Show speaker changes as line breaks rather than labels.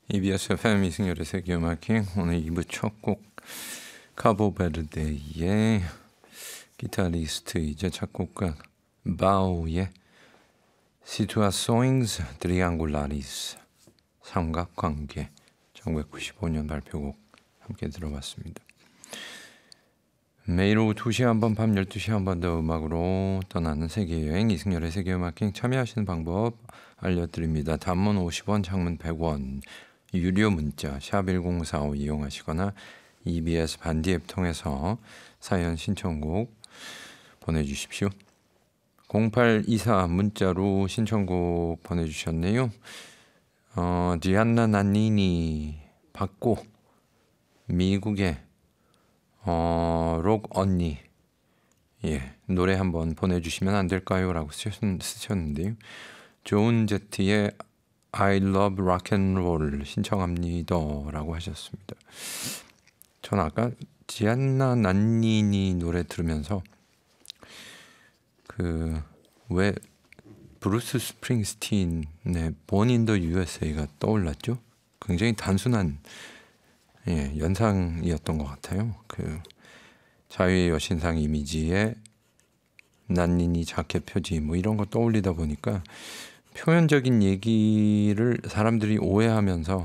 EBS FM 이승열의 세계음악행 오늘 2부 첫 곡 카보베르데의 기타리스트이자 작곡가 바오의 Situações Triangulares 삼각관계 1995년 발표곡 함께 들어봤습니다. 매일 오후 2시에 한 번, 밤 12시에 한 번 더 음악으로 떠나는 세계여행 이승열의 세계음악행 참여하시는 방법 알려드립니다. 단문 50원, 장문 100원, 유료 문자 샵1045 이용하시거나 EBS 반디 앱 통해서 사연 신청곡 보내주십시오. 0824 문자로 신청곡 보내주셨네요. 지안나 난니니 받고 미국의 록 언니 노래 한번 보내주시면 안 될까요? 라고 쓰셨는데요. 존 제트의 I love rock and roll 신청합니다 라고 하셨습니다. 전 아까 지안나 난니니 노래 들으면서 왜 브루스 스프링스틴의 Born in the USA가 떠올랐죠? 굉장히 단순한 연상이었던 것 같아요. 자유의 여신상 이미지에 난니니 자켓 표지 이런 거 떠올리다 보니까 표면적인 얘기를 사람들이 오해하면서